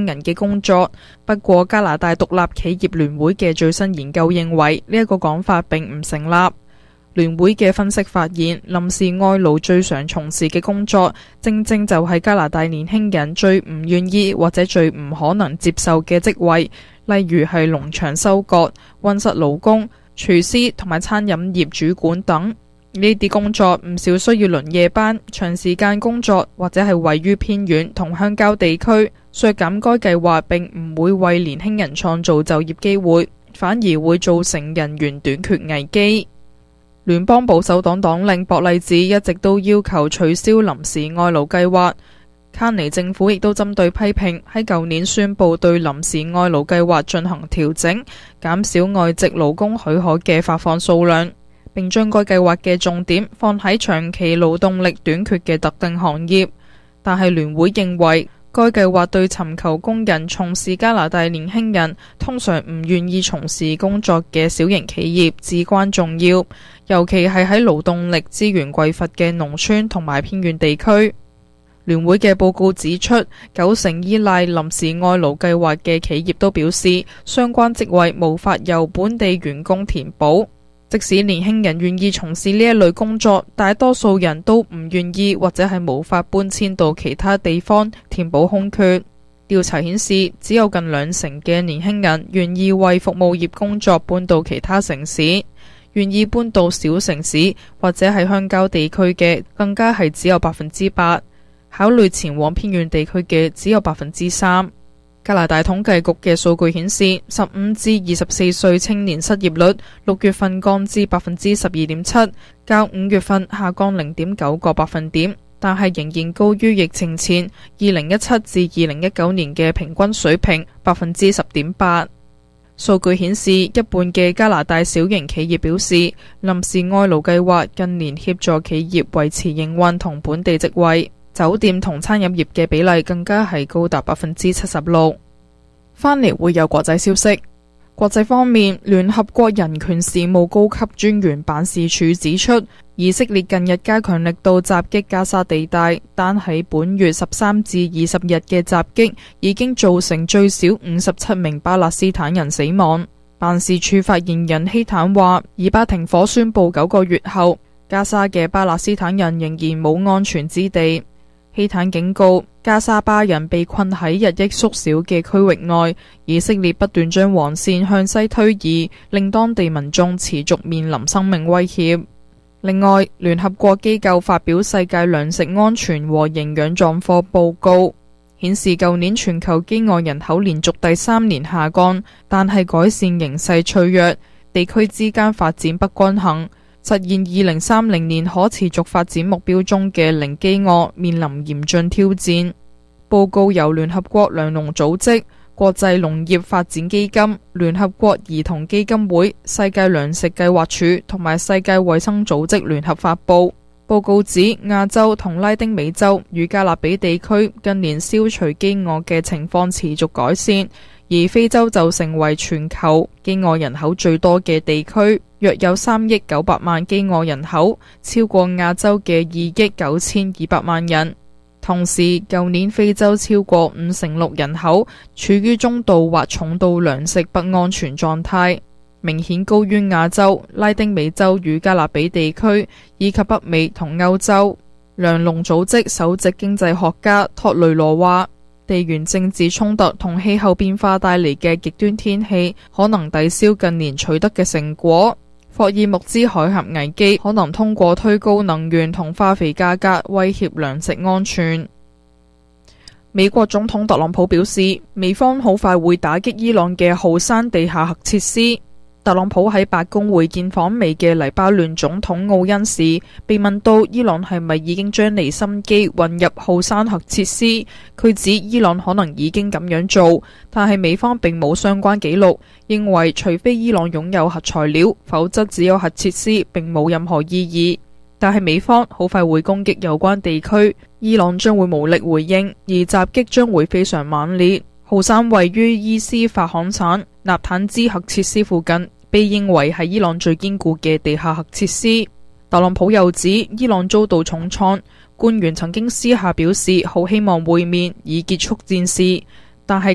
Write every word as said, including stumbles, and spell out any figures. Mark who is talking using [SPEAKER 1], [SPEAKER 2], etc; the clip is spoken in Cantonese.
[SPEAKER 1] 輕人嘅工作。不過加拿大獨立企業聯會嘅最新研究認為呢一個講法並唔成立。聯會嘅分析發現，臨時外勞最常從事嘅工作，正正就係加拿大年輕人最唔願意或者最唔可能接受嘅職位，例如係農場收割、溫室勞工、廚師同埋餐飲業主管等。呢啲工作唔少需要輪夜班、長時間工作，或者係位於偏遠同鄉郊地區。削減該計劃並唔會為年輕人創造就業機會，反而會造成人員短缺危機。聯邦保守黨黨領博勵治一直都要求取消臨時外勞計劃，卡尼政府亦都針對批評喺舊年宣布對臨時外勞計劃進行調整，減少外籍勞工許可嘅發放數量，並將該計劃嘅重點放喺長期勞動力短缺嘅特定行業。但係聯會認為，該計劃對尋求工人從事加拿大年輕人通常唔願意從事工作嘅小型企業至關重要，尤其係喺勞動力資源匱乏嘅農村同埋偏遠地區。聯會嘅報告指出，九成依賴臨時外勞計劃嘅企業都表示，相關職位無法由本地員工填補。即使年輕人願意從事呢一類工作，大多數人都唔願意或者係無法搬遷到其他地方填補空缺。調查顯示，只有近兩成嘅年輕人願意為服務業工作搬到其他城市，願意搬到小城市或者係鄉郊地區嘅更加係只有百分之八，考慮前往偏遠地區嘅只有百分之三。加拿大統計局嘅數據顯示，十五至二十四歲青年失業率六月份降至百分之十二點七，較五月份下降零點九個百分點，但係仍然高於疫情前二零一七至二零一九年嘅平均水平百分之十點八。數據顯示，一半嘅加拿大小型企業表示，臨時外勞計劃近年協助企業維持營運同本地職位。酒店同餐飲業嘅比例更加係高達百分之七十六。返嚟會有國際消息。國際方面，聯合國人權事務高級專員辦事處指出，以色列近日加強力度襲擊加沙地帶，單喺本月十三至二十日嘅襲擊已經造成最少五十七名巴勒斯坦人死亡。辦事處發言人希坦話，以巴停火宣布九個月後，加沙嘅巴勒斯坦人仍然冇安全之地。希坦警告，加沙巴人被困喺日益縮小嘅區域內，以色列不斷將黃線向西推移，令當地民眾持續面臨生命威脅。另外，聯合國機構發表世界糧食安全和營養狀況報告，顯示舊年全球飢餓人口連續第三年下降，但係改善形勢脆弱，地區之間發展不均衡，實現二零三零年可持續發展目標中嘅零飢餓面臨嚴峻挑戰。報告由聯合國糧農組織、國際農業發展基金、聯合國兒童基金會、世界糧食計劃署同埋世界衛生組織聯合發布。報告指，亞洲同拉丁美洲與加勒比地區近年消除飢餓嘅情況持續改善，而非洲就成為全球飢餓人口最多嘅地區，約有三億九百萬飢餓人口，超過亞洲嘅二億九千二百萬人。同時，舊年非洲超過五成六人口處於中度或重度糧食不安全狀態，明顯高於亞洲、拉丁美洲與加勒比地區以及北美同歐洲。糧農組織首席經濟學家托雷羅話，地緣政治衝突同氣候變化帶嚟嘅極端天氣可能抵消近年取得嘅成果。霍爾木茲海峽危機可能通過推高能源同化肥價格威脅糧食安全。美國總統特朗普表示，美方好快會打擊伊朗嘅浩山地下核設施。特朗普喺白宮會見訪美嘅黎巴嫩總統奧恩時，被問到伊朗係咪已經將離心機運入浩山核設施，佢指伊朗可能已經咁樣做，但係美方並冇相關記錄，認為除非伊朗擁有核材料，否則只有核設施並冇任何意義。但係美方好快會攻擊有關地區，伊朗將會無力回應，而襲擊將會非常猛烈。浩山位於伊斯法罕省納坦茲核設施附近，被認為係伊朗最堅固嘅地下核設施。特朗普又指伊朗遭到重創，官員曾經私下表示好希望會面以結束戰事，但係